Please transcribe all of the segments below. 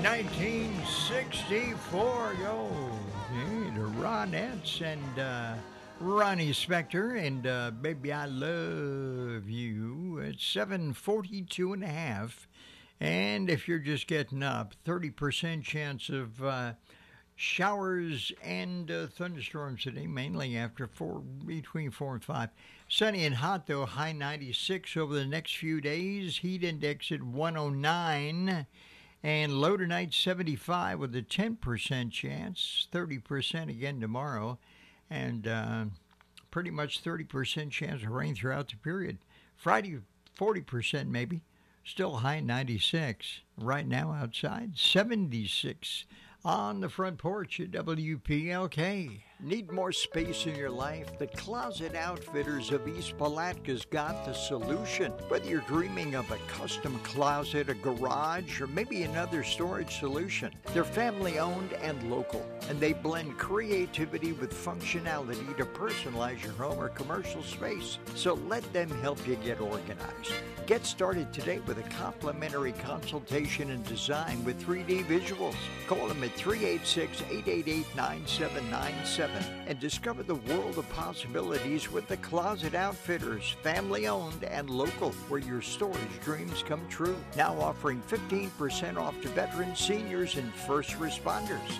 1964, yo, hey, the Ronettes and Ronnie Spector and Baby I Love You. It's 7:42 and a half, and if you're just getting up, 30% chance of showers and thunderstorms today, mainly after between 4 and 5. Sunny and hot though, high 96 over the next few days. Heat index at 109. And low tonight 75 with a 10% chance, 30% again tomorrow, and pretty much 30% chance of rain throughout the period. Friday, 40% maybe, still high 96. Right now outside, 76 on the front porch at WPLK. Need more space in your life? The Closet Outfitters of East Palatka's got the solution. Whether you're dreaming of a custom closet, a garage, or maybe another storage solution, they're family owned and local, and they blend creativity with functionality to personalize your home or commercial space. So let them help you get organized. Get started today with a complimentary consultation and design with 3D visuals. Call them at 386-888-9797 and discover the world of possibilities with the Closet Outfitters, family owned and local, where your storage dreams come true. Now offering 15% off to veterans, seniors, and first responders.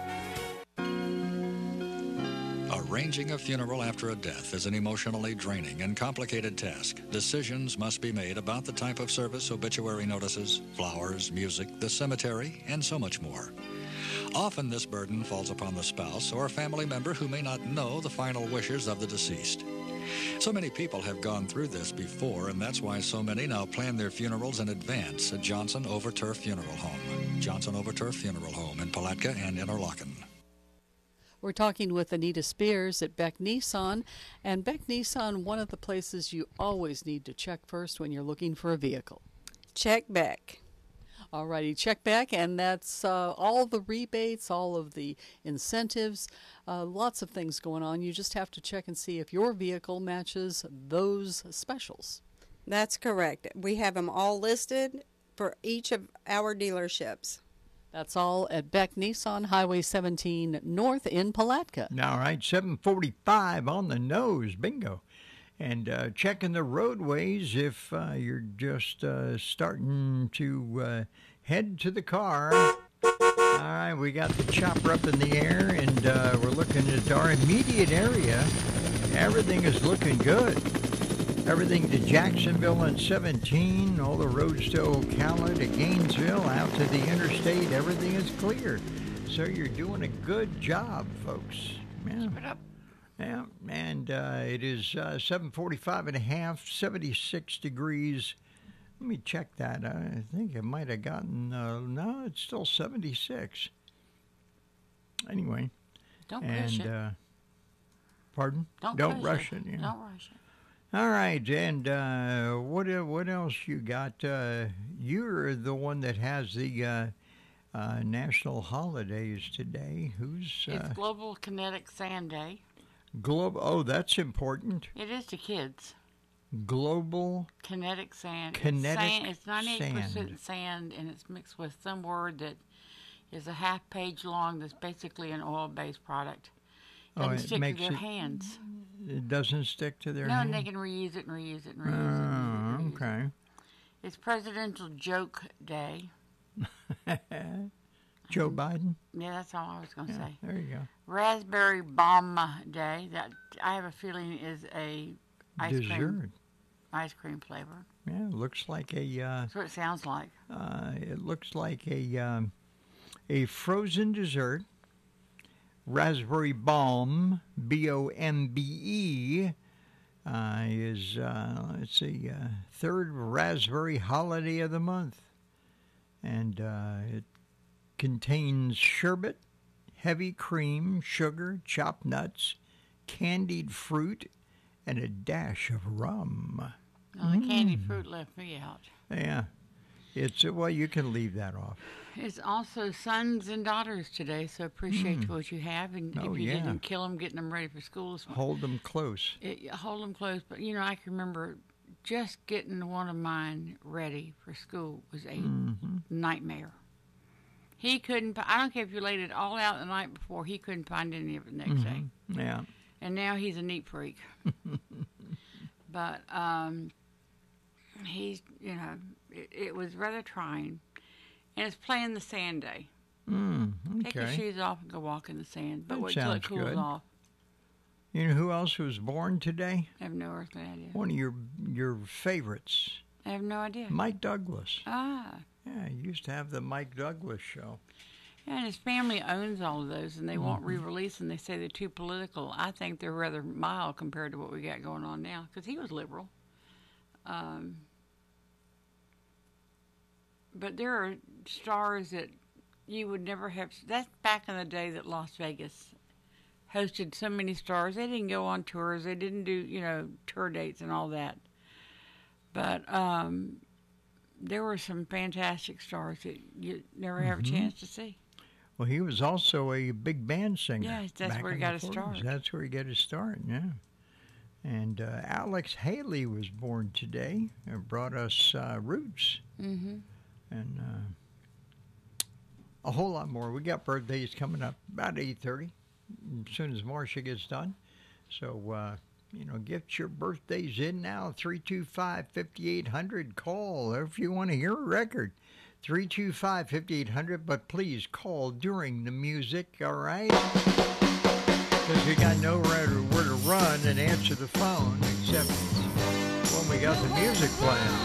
Arranging a funeral after a death is an emotionally draining and complicated task. Decisions must be made about the type of service, obituary notices, flowers, music, the cemetery, and so much more. Often this burden falls upon the spouse or a family member who may not know the final wishes of the deceased. So many people have gone through this before, and that's why so many now plan their funerals in advance at Johnson Overturf Funeral Home. Johnson Overturf Funeral Home in Palatka and Interlaken. We're talking with Anita Spears at Beck Nissan. And Beck Nissan, one of the places you always need to check first when you're looking for a vehicle. Check Beck. All righty, check Beck, and that's all the rebates, all of the incentives, lots of things going on. You just have to check and see if your vehicle matches those specials. That's correct. We have them all listed for each of our dealerships. That's all at Beck Nissan, Highway 17 North in Palatka. All right, 7:45 on the nose, bingo. And checking the roadways if you're just starting to head to the car. All right, we got the chopper up in the air, and we're looking at our immediate area. Everything is looking good. Everything to Jacksonville and 17, all the roads to Ocala, to Gainesville, out to the interstate, everything is clear. So you're doing a good job, folks. Yeah. Keep it up. Yeah, and it is 7:45 and a half, 76 degrees. Let me check that. I think it might have gotten, no, it's still 76. Anyway. Don't rush it. Pardon? Don't rush it. Yeah. Don't rush it. All right, and what else you got? You're the one that has the national holidays today. It's Global Kinetic Sand Day. Oh, that's important. It is to kids. Global Kinetic Sand. Kinetic It's 98% sand, and it's mixed with some word that is a half page long that's basically an oil-based product. Doesn't stick to their hands. It doesn't stick to their hands? hands? No, and they can reuse it and reuse it and reuse it. Okay. It's Presidential Joke Day. Joe Biden? Yeah, that's all I was going to say. There you go. Raspberry Bomb Day. That I have a feeling is a dessert. Ice cream flavor. Yeah, it looks like a... that's what it sounds like. It looks like a frozen dessert. Raspberry Bombe, B-O-M-B-E, is, let's see, third raspberry holiday of the month. And it contains sherbet, heavy cream, sugar, chopped nuts, candied fruit, and a dash of rum. Oh, the candied fruit left me out. Yeah. Well, you can leave that off. It's also sons and daughters today, so appreciate what you have. And if you didn't kill them, getting them ready for school. Hold them close. Hold them close. But, I can remember just getting one of mine ready for school was a nightmare. He couldn't. I don't care if you laid it all out the night before. He couldn't find any of it the next day. Yeah. And now he's a neat freak. But he's, it was rather trying. And it's playing the sand day. Okay. Take your shoes off and go walk in the sand. But That wait till it sounds cools good. off. You know who else was born today? I have no earthly idea. One of your favorites, I have no idea. Mike Douglas. Ah. Yeah, he used to have the Mike Douglas show. Yeah, and his family owns all of those, and they won't re-release them. They say they're too political. I think they're rather mild compared to what we got going on now, because he was liberal. But there are stars that you would never have. That's back in the day that Las Vegas hosted so many stars. They didn't go on tours. They didn't do, tour dates and all that. But there were some fantastic stars that you never have a chance to see. Well, he was also a big band singer. Yeah, that's back where he in got the his 40s. start. That's where he got his start, yeah. And Alex Haley was born today and brought us Roots. Mm-hmm. And a whole lot more. We got birthdays coming up about 8:30, as soon as Marcia gets done. So, get your birthdays in now. 325-5800. Call if you want to hear a record. 325-5800, but please call during the music, all right? Because we got nowhere to run and answer the phone except when we got the music playing.